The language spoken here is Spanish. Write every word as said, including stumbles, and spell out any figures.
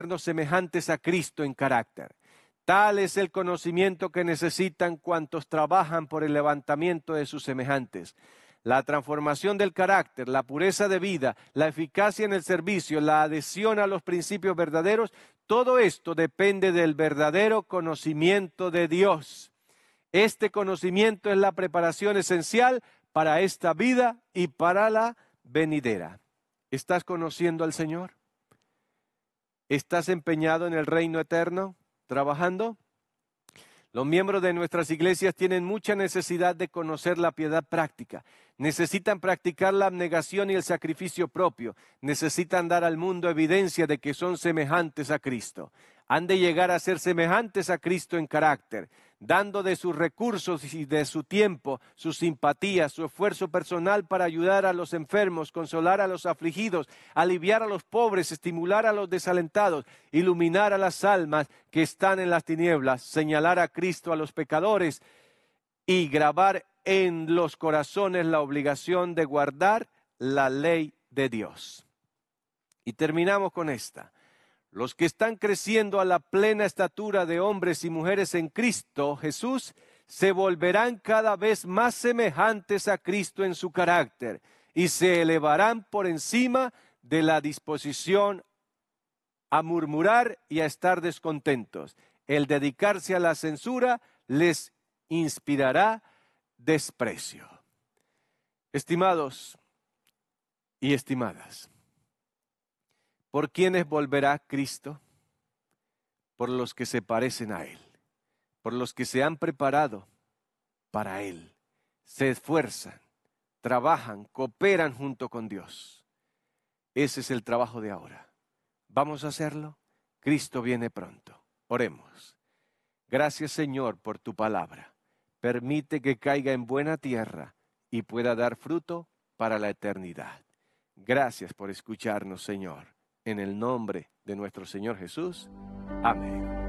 semejantes a Cristo en carácter. Tal es el conocimiento que necesitan cuantos trabajan por el levantamiento de sus semejantes. La transformación del carácter, la pureza de vida, la eficacia en el servicio, la adhesión a los principios verdaderos, todo esto depende del verdadero conocimiento de Dios. Este conocimiento es la preparación esencial para esta vida y para la venidera. ¿Estás conociendo al Señor? ¿Estás empeñado en el reino eterno, trabajando? Los miembros de nuestras iglesias tienen mucha necesidad de conocer la piedad práctica. Necesitan practicar la abnegación y el sacrificio propio. Necesitan dar al mundo evidencia de que son semejantes a Cristo. Han de llegar a ser semejantes a Cristo en carácter, dando de sus recursos y de su tiempo, su simpatía, su esfuerzo personal para ayudar a los enfermos, consolar a los afligidos, aliviar a los pobres, estimular a los desalentados, iluminar a las almas que están en las tinieblas, señalar a Cristo a los pecadores y grabar en los corazones la obligación de guardar la ley de Dios. Y terminamos con esta. Los que están creciendo a la plena estatura de hombres y mujeres en Cristo Jesús se volverán cada vez más semejantes a Cristo en su carácter y se elevarán por encima de la disposición a murmurar y a estar descontentos. El dedicarse a la censura les inspirará desprecio. Estimados y estimadas, ¿por quiénes volverá Cristo? Por los que se parecen a Él, por los que se han preparado para Él, se esfuerzan, trabajan, cooperan junto con Dios. Ese es el trabajo de ahora. ¿Vamos a hacerlo? Cristo viene pronto. Oremos. Gracias, Señor, por tu palabra. Permite que caiga en buena tierra y pueda dar fruto para la eternidad. Gracias por escucharnos, Señor. En el nombre de nuestro Señor Jesús. Amén.